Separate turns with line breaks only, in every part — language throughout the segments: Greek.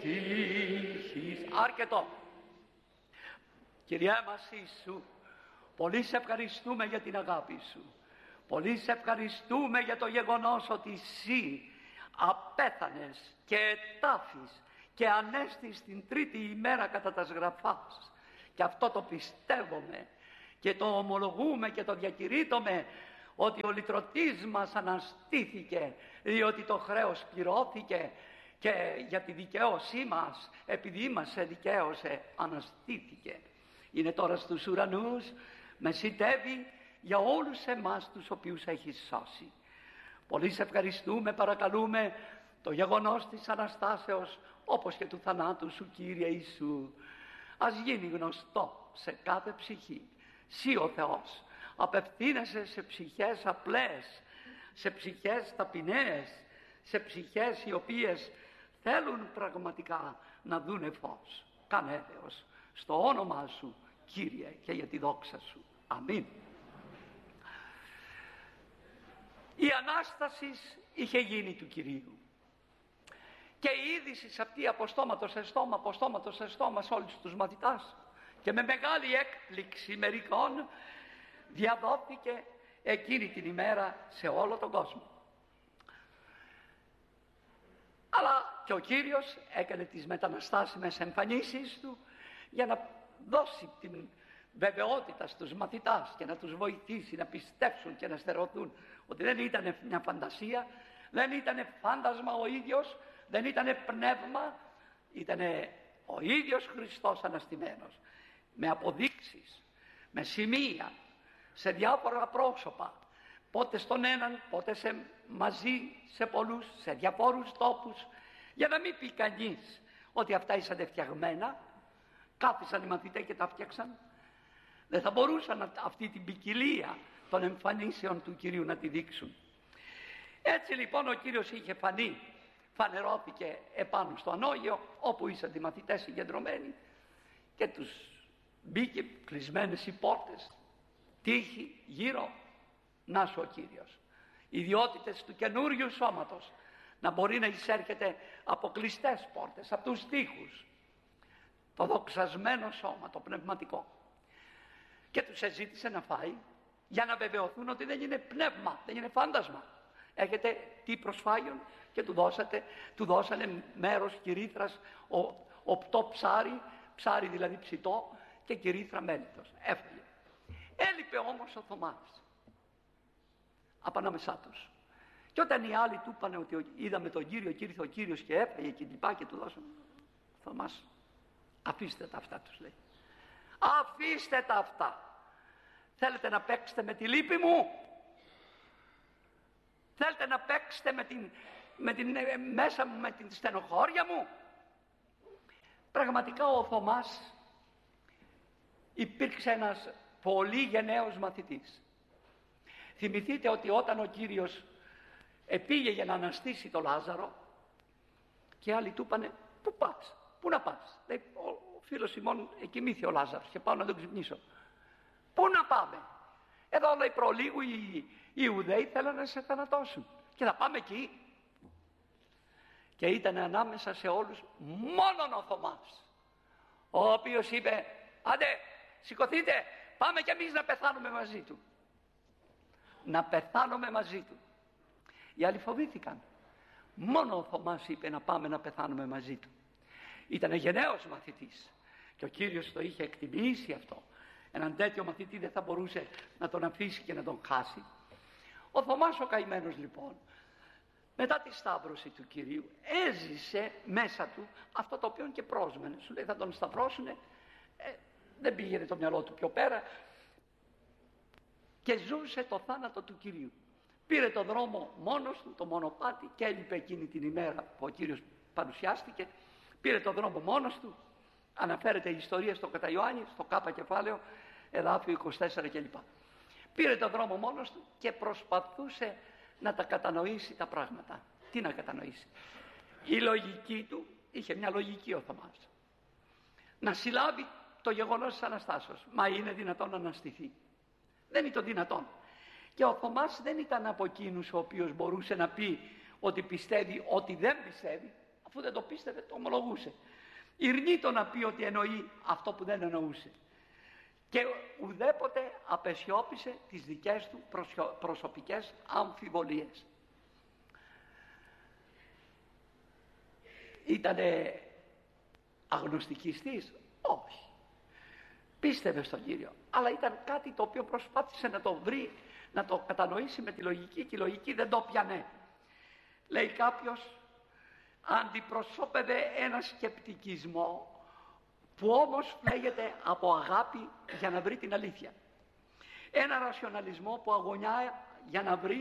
τύχης. Αρκετό. Κυριέ μας Ιησού, πολύ σε ευχαριστούμε για την αγάπη σου. Πολύ σε ευχαριστούμε για το γεγονός ότι εσύ απέθανες και ετάφης και ανέστης την τρίτη ημέρα κατά τας γραφάς. Και αυτό το πιστεύουμε και το ομολογούμε και το διακηρύττουμε, ότι ο λυτρωτής μας αναστήθηκε, διότι το χρέος πληρώθηκε και για τη δικαίωσή μας, επειδή μας σε δικαίωσε, αναστήθηκε. Είναι τώρα στους ουρανούς, μεσητεύει για όλους εμάς τους οποίους έχει σώσει. Πολύ σε ευχαριστούμε, παρακαλούμε, το γεγονός της Αναστάσεως όπως και του θανάτου σου, Κύριε Ιησού, ας γίνει γνωστό σε κάθε ψυχή. Συ ο Θεός απευθύνεσαι σε ψυχές απλές, σε ψυχές ταπεινές, σε ψυχές οι οποίες θέλουν πραγματικά να δούνε φως. Κάνε Θεός στο όνομά σου, Κύριε, και για τη δόξα σου. Αμήν. Η Ανάσταση είχε γίνει του Κυρίου και η είδηση αυτή από στόματος σε στόμα σε όλους τους μαθητάς, και με μεγάλη έκπληξη μερικών διαδόθηκε εκείνη την ημέρα σε όλο τον κόσμο. Αλλά και ο Κύριος έκανε τις μεταναστάσιμες εμφανίσεις του για να δώσει την βεβαιότητα στους μαθητάς και να τους βοηθήσει να πιστέψουν και να στερωθούν ότι δεν ήταν μια φαντασία, δεν ήταν φάντασμα ο ίδιος, δεν ήταν πνεύμα, ήταν ο ίδιος Χριστός αναστημένος, με αποδείξεις, με σημεία, σε διάφορα πρόσωπα, πότε στον έναν, πότε μαζί σε πολλούς, σε διαφόρους τόπους, για να μην πει κανείς ότι αυτά ήσαν φτιαγμένα. Κάθισαν οι μαθητές και τα φτιάξαν. Δεν θα μπορούσαν αυτή την ποικιλία των εμφανίσεων του Κυρίου να τη δείξουν. Έτσι λοιπόν ο Κύριος είχε φανεί, φανερώθηκε επάνω στο ανώγειο όπου ήσαν οι μαθητές συγκεντρωμένοι, και τους μπήκε κλεισμένες οι πόρτες, τείχη γύρω. Να σου ο Κύριος, ιδιότητες του καινούριου σώματος, να μπορεί να εισέρχεται από κλειστές πόρτες, από τους τείχους, το δοξασμένο σώμα, το πνευματικό. Και τους εζήτησε να φάει για να βεβαιωθούν ότι δεν είναι πνεύμα, δεν είναι φάντασμα. Έχετε τι προσφάγιον, και του δώσανε μέρος κυρίθρας, οπτό ψάρι δηλαδή ψητό, και κυρίθρα μέλιτος. Έφαγε. Έλειπε όμως ο Θωμάς απ' ανάμεσά τους. Και όταν οι άλλοι του είπαν ότι είδαμε τον Κύριο και ήρθε ο Κύριος και έφαγε και λοιπά και του δώσαν, Θωμάς, αφήστε τα αυτά, τους λέει. Αφήστε τα αυτά. Θέλετε να παίξετε με τη λύπη μου? Θέλετε να παίξετε μέσα με την στενοχώρια μου? Πραγματικά ο Θωμάς υπήρξε ένας πολύ γενναίος μαθητής. Θυμηθείτε ότι όταν ο Κύριος επήγε για να αναστήσει τον Λάζαρο, και άλλοι του είπανε, πού πας, πού να πας? Λέει, ο φίλος ημών εκοιμήθη ο Λάζαρος και πάω να τον ξυπνήσω. Πού να πάμε? Εδώ, λέει, προλίγου οι Ιουδαίοι θέλουν να σε θανατώσουν και θα πάμε εκεί. Και ήταν ανάμεσα σε όλους μόνον ο Θωμάς, ο οποίος είπε, άντε σηκωθείτε, πάμε κι εμείς να πεθάνουμε μαζί του. Να πεθάνουμε μαζί του. Οι άλλοι φοβήθηκαν. Μόνο ο Θωμάς είπε να πάμε να πεθάνουμε μαζί του. Ήταν γενναίος μαθητής και ο Κύριος το είχε εκτιμήσει αυτό. Έναν τέτοιο μαθητή δεν θα μπορούσε να τον αφήσει και να τον χάσει. Ο Θωμάς ο καημένος λοιπόν, μετά τη σταύρωση του Κυρίου, έζησε μέσα του αυτό το οποίο και πρόσμενε. Σου λέει, θα τον σταυρώσουνε, δεν πήγαινε το μυαλό του πιο πέρα και ζούσε το θάνατο του Κυρίου. Πήρε το δρόμο μόνος του, το μονοπάτι, και έλειπε εκείνη την ημέρα που ο Κύριος παρουσιάστηκε. Πήρε το δρόμο μόνος του. Αναφέρεται η ιστορία στο κατά Ιωάννη, στο Κ κεφάλαιο, εδάφιο 24 κλπ. Πήρε το δρόμο μόνος του και προσπαθούσε να τα κατανοήσει τα πράγματα. Τι να κατανοήσει? Η λογική του, είχε μια λογική ο Θωμάς, να συλλάβει το γεγονός της Αναστάσεως. Μα είναι δυνατόν να αναστηθεί? Δεν είναι το δυνατόν. Και ο Θωμάς δεν ήταν από εκείνους ο οποίος μπορούσε να πει ότι πιστεύει ότι δεν πιστεύει. Αφού δεν το πίστευε, το ομολογούσε. Ηρνεί το να πει ότι εννοεί αυτό που δεν εννοούσε. Και ουδέποτε απεσιώπησε τις δικές του προσωπικές αμφιβολίες. Ήτανε αγνωστικιστής? Όχι. Πίστευε στον Κύριο. Αλλά ήταν κάτι το οποίο προσπάθησε να το βρει, να το κατανοήσει με τη λογική, και η λογική δεν το πιανε. Λέει κάποιος, αντιπροσώπευε ένα σκεπτικισμό που όμως φλέγεται από αγάπη για να βρει την αλήθεια. Ένα ρασιοναλισμό που αγωνιά για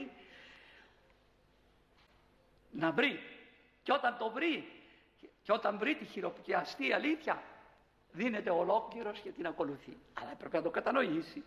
να βρει. Και όταν το βρει, και όταν βρει τη χειροπιαστή αλήθεια, δίνεται ολόκληρος και την ακολουθεί. Αλλά έπρεπε να το κατανοήσει.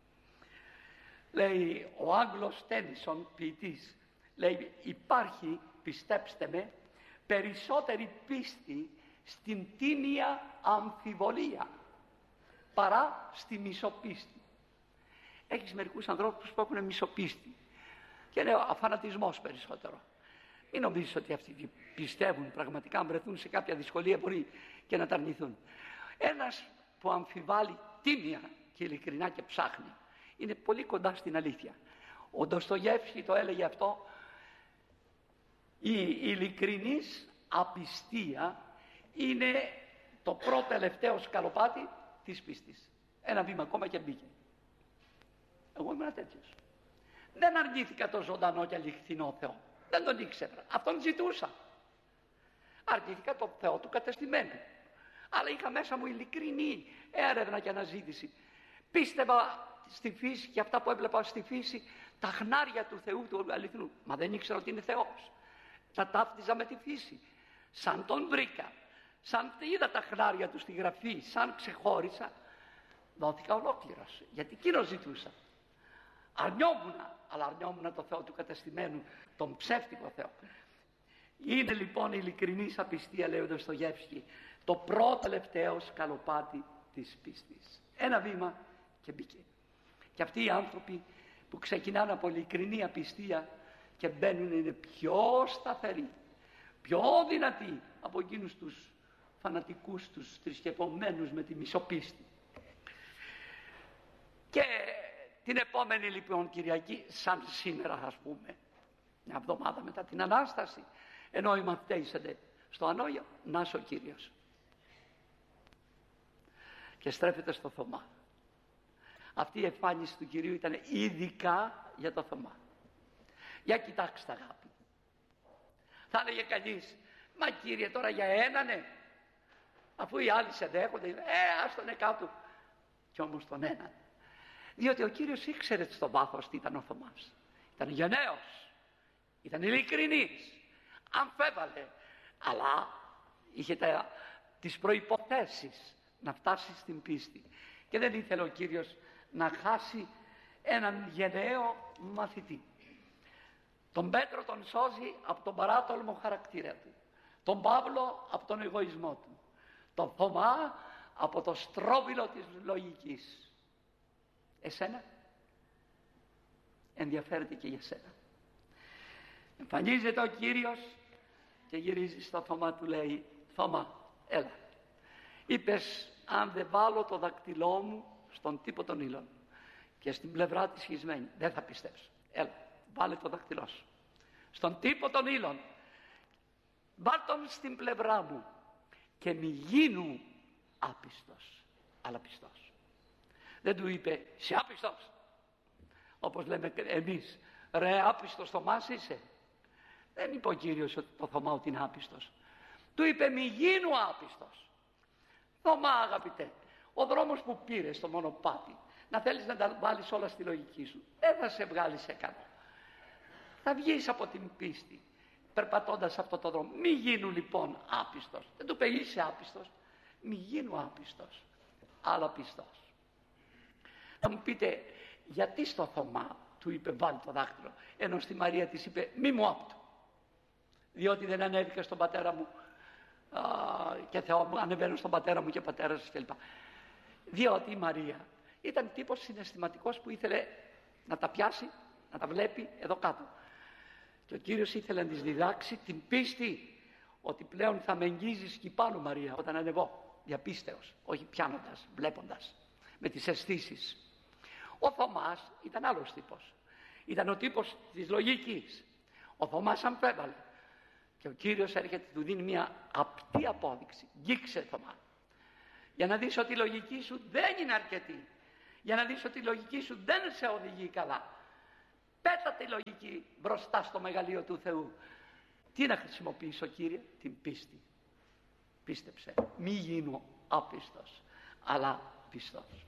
Λέει ο Άγγλος Τένισον, ποιητής, λέει, υπάρχει, πιστέψτε με, περισσότερη πίστη στην τίμια αμφιβολία παρά στη μισοπίστη. Έχεις μερικούς ανθρώπους που έχουν μισοπίστη και είναι αφανατισμός περισσότερο. Μην νομίζεις ότι αυτοί πιστεύουν πραγματικά, αν βρεθούν σε κάποια δυσκολία μπορεί και να τα αρνηθούν. Ένας που αμφιβάλλει τίμια και ειλικρινά και ψάχνει είναι πολύ κοντά στην αλήθεια. Ο Ντοστογεύσκι το έλεγε αυτό, η ειλικρινής απιστία είναι το πρώτο τελευταίο σκαλοπάτι της πίστης. Ένα βήμα ακόμα και μπήκε. Εγώ ήμουν τέτοιος. Δεν αρνήθηκα το ζωντανό και αληθινό Θεό. Δεν τον ήξερα. Αυτόν ζητούσα. Αρνήθηκα το Θεό του κατεστημένου. Αλλά είχα μέσα μου ειλικρινή έρευνα και αναζήτηση. Πίστευα στη φύση και αυτά που έβλεπα στη φύση, τα χνάρια του Θεού του αληθινού. Μα δεν ήξερα ότι είναι Θεός. Τα ταύτιζα με τη φύση. Σαν τον βρήκα, σαν είδα τα χνάρια του στη γραφή, σαν ξεχώρισα, δόθηκα ολόκληρος. Γιατί εκείνο ζητούσα. Αλλά αρνιόμουν το Θεό του κατεστημένου, τον ψεύτικο Θεό. Είναι λοιπόν η ειλικρινής απιστία, λέει ο Ντοστογεύσκι, το πρώτο τελευταίο σκαλοπάτι της πίστης. Ένα βήμα και μπήκε. Και αυτοί οι άνθρωποι που ξεκινάνε από ειλικρινή απιστία και μπαίνουν είναι πιο σταθεροί, πιο δυνατοί από εκείνους τους φανατικούς, τους θρησκευωμένους με τη μισοπίστη. Και την επόμενη λοιπόν Κυριακή, σαν σήμερα ας πούμε, μια εβδομάδα μετά την Ανάσταση, ενώ οι μαθητές είσατε στο Ανώγιο, νας ο Κύριος. Και στρέφεται στο Θωμά. Αυτή η εμφάνιση του Κυρίου ήταν ειδικά για το Θωμά. Για κοιτάξτε αγάπη. Θα έλεγε κανείς, μα Κύριε τώρα για ένανε, αφού οι άλλοι σε δέχονται, ας τον κάτω. Κι όμως τον έναν. Διότι ο Κύριος ήξερε στο βάθος τι ήταν ο Θωμάς. Ήταν γενναίος, ήταν ειλικρινής, αμφέβαλε, αλλά είχε τις προϋποθέσεις να φτάσει στην πίστη. Και δεν ήθελε ο Κύριος να χάσει έναν γενναίο μαθητή. Τον Πέτρο τον σώζει από τον παράτολμο χαρακτήρα του, τον Παύλο από τον εγωισμό του, τον Θωμά από το στρόβιλο της λογικής. Εσένα ενδιαφέρεται και για σένα. Εμφανίζεται ο Κύριος και γυρίζει στο Θωμά, του λέει, Θωμά, έλα, είπες αν δεν βάλω το δακτυλό μου στον τύπο των ύλων και στην πλευρά της σχισμένη, δεν θα πιστέψω. Έλα, βάλε το δακτυλό σου στον τύπο των ύλων, βάλ τον στην πλευρά μου και μη γίνου άπιστος, αλλά πιστός. Δεν του είπε, είσαι άπιστος, όπως λέμε εμείς, ρε άπιστος Θωμάς είσαι. Δεν είπε ο Κύριος ότι το Θωμά ότι είναι άπιστος. Του είπε, μη γίνου άπιστος. Θωμά, αγαπητέ, ο δρόμος που πήρες στο μονοπάτι, να θέλεις να τα βάλεις όλα στη λογική σου, δεν θα σε βγάλει σε καλό. Θα βγεις από την πίστη περπατώντας αυτό το δρόμο. Μη γίνου λοιπόν άπιστος. Δεν του είπε είσαι άπιστος. Μη γίνου άπιστος, αλλά πιστός. Θα μου πείτε, γιατί στο Θωμά του είπε βάλει το δάχτυλο, ενώ στη Μαρία της είπε μη μου άπτω, διότι δεν ανέβηκα στον πατέρα μου και Θεό μου, ανεβαίνω στον πατέρα μου και πατέρα σας κλπ. Διότι η Μαρία ήταν τύπος συναισθηματικός που ήθελε να τα πιάσει, να τα βλέπει εδώ κάτω. Και ο Κύριος ήθελε να της διδάξει την πίστη, ότι πλέον θα με εγγίζεις κι πάλι, Μαρία, όταν ανεβώ, διαπίστεως, όχι πιάνοντας, βλέποντας, με τις αισθήσεις. Ο Θωμάς ήταν άλλος τύπος. Ήταν ο τύπος της λογικής. Ο Θωμάς αμφέβαλε. Και ο Κύριος έρχεται, του δίνει μια απτή απόδειξη. Γκίξε, Θωμά. Για να δεις ότι η λογική σου δεν είναι αρκετή. Για να δεις ότι η λογική σου δεν σε οδηγεί καλά. Πέτα τη λογική μπροστά στο μεγαλείο του Θεού. Τι να χρησιμοποιήσω, Κύριε? Την πίστη. Πίστεψε. Μη γίνω άπιστος, αλλά πιστός.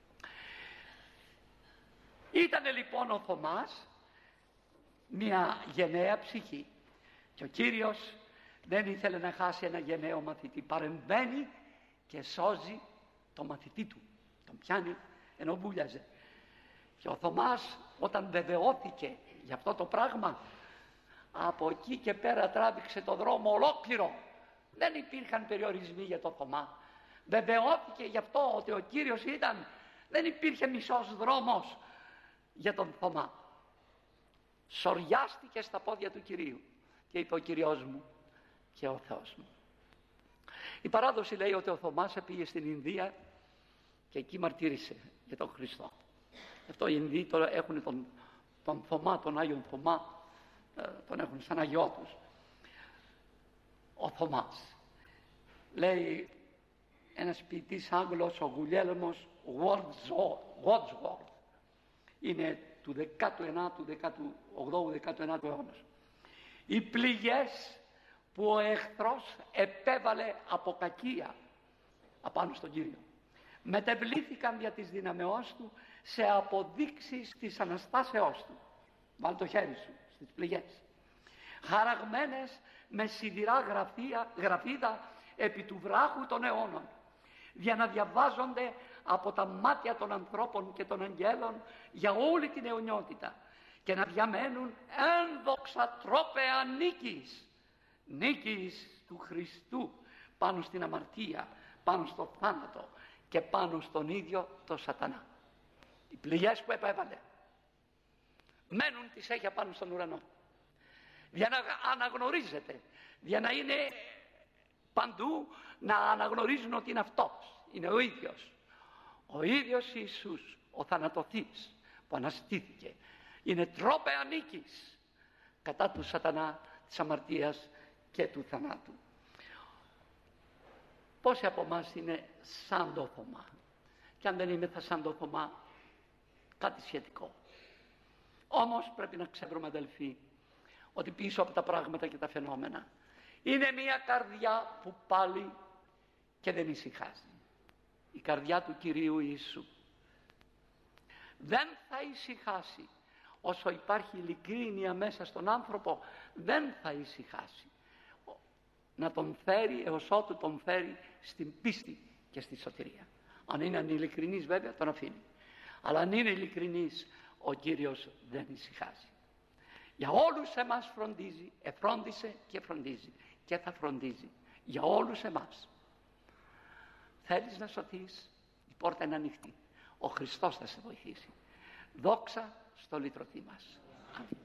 Ήτανε λοιπόν ο Θωμάς μια γενναία ψυχή. Και ο Κύριος δεν ήθελε να χάσει ένα γενναίο μαθητή. Παρεμβαίνει και σώζει το μαθητή του. Τον πιάνει ενώ βούλιαζε. Και ο Θωμάς, όταν βεβαιώθηκε για αυτό το πράγμα, από εκεί και πέρα τράβηξε το δρόμο ολόκληρο. Δεν υπήρχαν περιορισμοί για το Θωμά. Βεβαιώθηκε γι' αυτό ότι ο Κύριος ήταν. Δεν υπήρχε μισός δρόμος για τον Θωμά. Σοριάστηκε στα πόδια του Κυρίου και είπε: ο Κυριός μου και ο Θεός μου. Η παράδοση λέει ότι ο Θωμάς πήγε στην Ινδία και εκεί μαρτύρησε για τον Χριστό. Αυτό οι Ινδοί τώρα έχουν τον Θωμά, τον Άγιον Θωμά, τον έχουν σαν αγιό τους. Ο Θωμάς, λέει ένας ποιητής Άγγλος, ο Γουλιέλμος Wordsworth, είναι του 19ου, 18ου, 19ου αιώνα. Οι πληγές που ο εχθρός επέβαλε από κακία απάνω στον Κύριο μετεβλήθηκαν δια της δυναμεώς του σε αποδείξεις της Αναστάσεώς του. Βάλ το χέρι σου στις πληγές, χαραγμένες με σιδηρά γραφίδα επί του βράχου των αιώνων, για να διαβάζονται από τα μάτια των ανθρώπων και των αγγέλων για όλη την αιωνιότητα και να διαμένουν ένδοξα τρόπαια νίκης του Χριστού πάνω στην αμαρτία, πάνω στο θάνατο και πάνω στον ίδιο το σατανά. Οι πληγές που επέβαλε μένουν, τις έχει απάνω στον ουρανό, για να αναγνωρίζεται, για να είναι παντού, να αναγνωρίζουν ότι είναι αυτός, είναι ο ίδιος Ιησούς, ο θανατωθής που αναστήθηκε. Είναι τρόπαια νίκης κατά του σατανά, της αμαρτίας και του θανάτου. Πόσοι από εμάς είναι σαν το Θωμά? Και αν δεν είμαι σαν το Θωμά, κάτι σχετικό. Όμως πρέπει να ξέρουμε, αδελφοί, ότι πίσω από τα πράγματα και τα φαινόμενα είναι μια καρδιά που πάλι και δεν ησυχάζει. Η καρδιά του Κυρίου Ιησού δεν θα ησυχάσει όσο υπάρχει ειλικρίνεια μέσα στον άνθρωπο. Δεν θα ησυχάσει να τον φέρει έως ότου τον φέρει στην πίστη και στη σωτηρία. Αν είναι ανηλικρινής, βέβαια τον αφήνει, αλλά αν είναι ειλικρινής, ο Κύριος δεν ησυχάζει. Για όλους εμάς φροντίζει, εφρόντισε και φροντίζει και θα φροντίζει για όλους εμάς. Θέλεις να σωθείς? Η πόρτα είναι ανοιχτή. Ο Χριστός θα σε βοηθήσει. Δόξα στο λυτρωτή μας. Αμήν.